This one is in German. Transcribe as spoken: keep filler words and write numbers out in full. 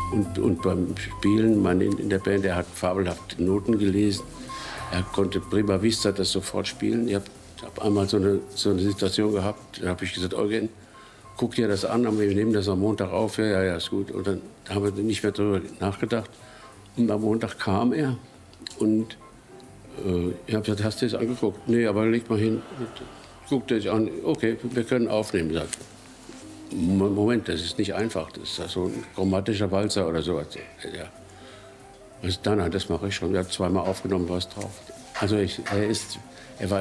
Und, und beim Spielen, man in, in der Band, er hat fabelhafte Noten gelesen. Er konnte prima vista das sofort spielen. Ich habe hab einmal so eine, so eine Situation gehabt, da habe ich gesagt, Eugen, guck dir das an, aber wir nehmen das am Montag auf. Ja, ja, ja, ist gut. Und dann haben wir nicht mehr darüber nachgedacht. Und am Montag kam er und äh, ich habe gesagt, hast du das angeguckt? Nee, aber leg mal hin. Guckt er sich an, okay, wir können aufnehmen. Sagt, Moment, das ist nicht einfach, das ist so ein chromatischer Walzer oder sowas. Ja. Also, nein, nein, das mache ich schon. Wir haben zweimal aufgenommen, was drauf. Also ich, er ist, er war